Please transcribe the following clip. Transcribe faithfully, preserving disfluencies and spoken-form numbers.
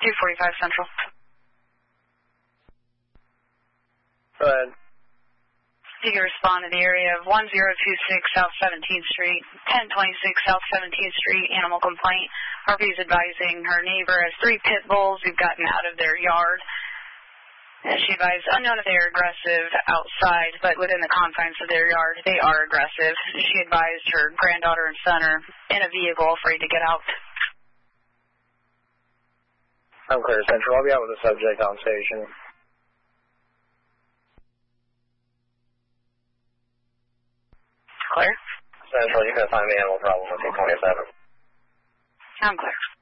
two forty-five Central. Go ahead. You can respond to the area of one zero two six South seventeenth Street, ten twenty-six South seventeenth Street, animal complaint. R P is advising her neighbor has three pit bulls who've gotten out of their yard. And she advised, unknown if they are aggressive outside, but within the confines of their yard, they are aggressive. She advised her granddaughter and son are in a vehicle afraid to get out. I'm clear, Central. I'll be out with the subject on station. Clear? Central, you can find the animal problem with two twenty-seven. I'm clear.